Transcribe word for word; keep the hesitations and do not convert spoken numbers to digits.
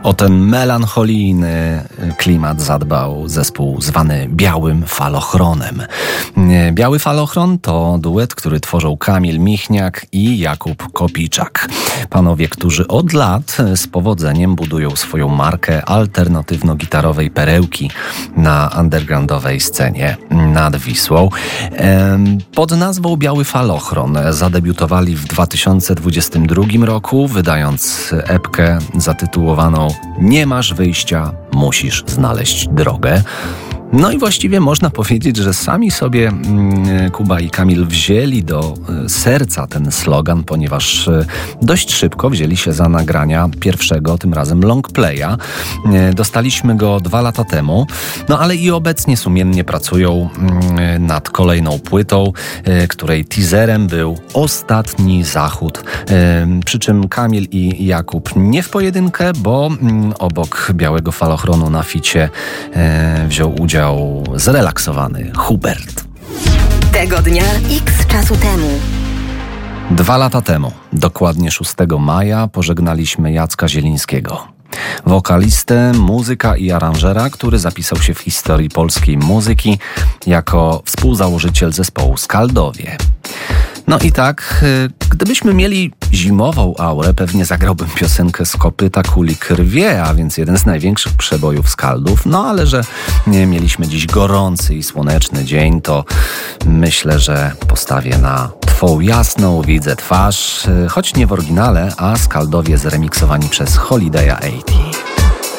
O ten melancholijny klimat zadbał zespół zwany Białym Falochronem. Biały Falochron to duet, który tworzą Kamil Michniak i Jakub Kopiczak. Panowie, którzy od lat z powodzeniem budują swoją markę alternatywno-gitarowej perełki na undergroundowej scenie nad Wisłą. Pod nazwą Biały Falochron zadebiutowali w dwa tysiące dwudziestym drugim roku, wydając epkę zatytułowaną Nie masz wyjścia, musisz znaleźć drogę. No i właściwie można powiedzieć, że sami sobie Kuba i Kamil wzięli do serca ten slogan, ponieważ dość szybko wzięli się za nagrania pierwszego, tym razem longplaya. Dostaliśmy go dwa lata temu, no ale i obecnie sumiennie pracują nad kolejną płytą, której teaserem był Ostatni Zachód. Przy czym Kamil i Jakub nie w pojedynkę, bo obok Białego Falochronu na ficie wziął udział zrelaksowany Hubert. Tego dnia X czasu temu. Dwa lata temu, dokładnie szóstego maja, pożegnaliśmy Jacka Zielińskiego. Wokalistę, muzyka i aranżera, który zapisał się w historii polskiej muzyki jako współzałożyciel zespołu Skaldowie. No i tak, gdybyśmy mieli zimową aurę, pewnie zagrałbym piosenkę z kopyta kuli krwie, a więc jeden z największych przebojów Skaldów. No ale że nie mieliśmy dziś gorący i słoneczny dzień, to myślę, że postawię na Twą jasną widzę twarz, choć nie w oryginale, a Skaldowie zremiksowani przez Holiday'a osiemdziesiąt.